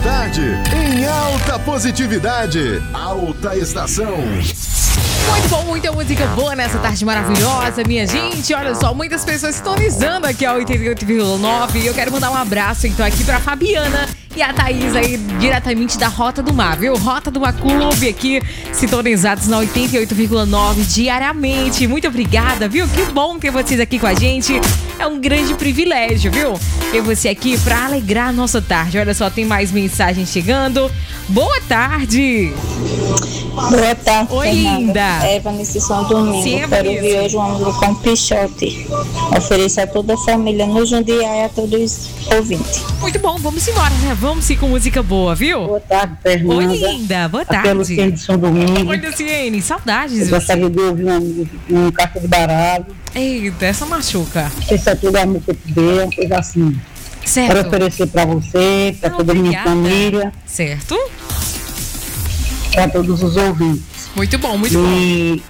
tarde, em alta positividade. Alta Estação. Muito bom, muita música boa nessa tarde maravilhosa, minha gente. Olha só, muitas pessoas sintonizando aqui a 88,9. Eu quero mandar um abraço, então, aqui pra Fabiana e a Thaís aí, diretamente da Rota do Mar, viu? Rota do Mar Clube aqui, sintonizados na 88,9 diariamente. Muito obrigada, viu? Que bom ter vocês aqui com a gente. É um grande privilégio, viu? Ter você aqui pra alegrar a nossa tarde. Olha só, tem mais mensagens chegando. Boa tarde! Boa tarde, oi, Fernanda. linda. Eva, nesse São Domingo. Sim, Quero ouvir hoje uma música com Pichote. Ofereço a toda a família no Jundiaí e a todos os ouvintes. Muito bom, vamos embora, né? Vamos sim com música boa, viu? Boa tarde, Fernanda. Oi, linda. Boa tarde. Aqui é Luciene de São Domingo. Oi, Luciene. Saudades. Eu gostaria de ouvir um carta de baralho. Eita, essa machuca. Esse é tudo amor que eu te dei, uma coisa assim. Certo. Para oferecer para você, para toda a minha Obrigada. família, Certo. para todos os ouvintes. Muito bom, muito bom. E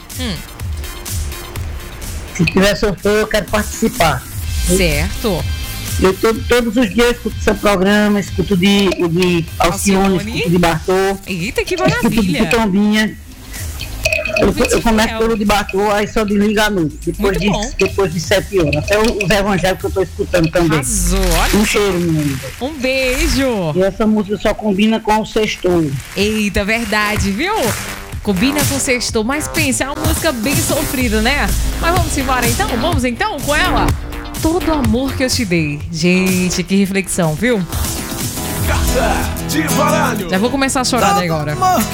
se tiver sorteio, eu quero participar. Certo. Eu todos os dias escuto seu programa, escuto de Alcione, escuto de Bartô, Eita, que escuto de maravilha. Pitondinha. Eu começo fiel. pelo de Bartô, aí só desliga a noite, Muito bom. depois de 7 horas. Até os evangélicos que eu estou escutando também. Arrasou. Olha, Um cheiro, minha amiga. um beijo. E essa música só combina com o sextou. Eita, verdade, viu? Combina com sexto, mas pensa, é uma música bem sofrida, né? Mas vamos embora então? Vamos então com ela? Todo o amor que eu te dei. Gente, que reflexão, viu? Carta de baralho. Já vou começar a chorar daí agora.